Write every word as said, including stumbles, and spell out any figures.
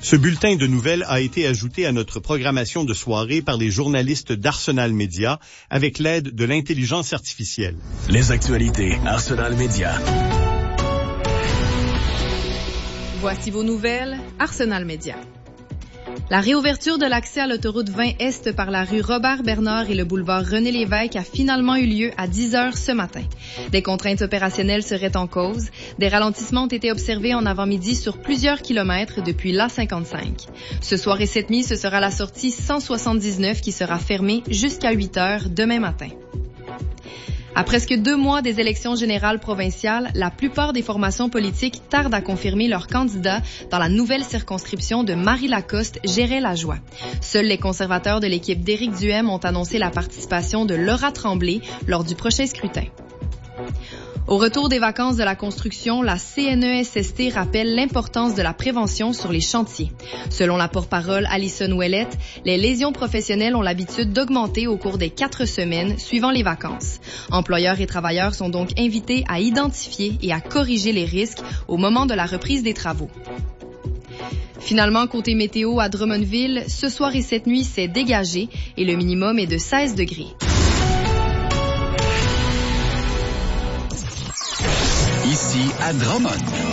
Ce bulletin de nouvelles a été ajouté à notre programmation de soirée par les journalistes d'Arsenal Média avec l'aide de l'intelligence artificielle. Les actualités Arsenal Média. Voici vos nouvelles, Arsenal Média. La réouverture de l'accès à l'autoroute vingt Est par la rue Robert-Bernard et le boulevard René-Lévesque a finalement eu lieu à dix heures ce matin. Des contraintes opérationnelles seraient en cause. Des ralentissements ont été observés en avant-midi sur plusieurs kilomètres depuis l'A cinquante-cinq. Ce soir et cette nuit, ce sera la sortie cent soixante-dix-neuf qui sera fermée jusqu'à huit heures demain matin. À presque deux mois des élections générales provinciales, la plupart des formations politiques tardent à confirmer leurs candidats dans la nouvelle circonscription de Marie-Lacoste, Gérais-la-Joie. Seuls les conservateurs de l'équipe d'Éric Duhem ont annoncé la participation de Laura Tremblay lors du prochain scrutin. Au retour des vacances de la construction, la C N E S S T rappelle l'importance de la prévention sur les chantiers. Selon la porte-parole Alison Ouellette, les lésions professionnelles ont l'habitude d'augmenter au cours des quatre semaines suivant les vacances. Employeurs et travailleurs sont donc invités à identifier et à corriger les risques au moment de la reprise des travaux. Finalement, côté météo à Drummondville, ce soir et cette nuit, c'est dégagé et le minimum est de seize degrés. Ici à Drummond.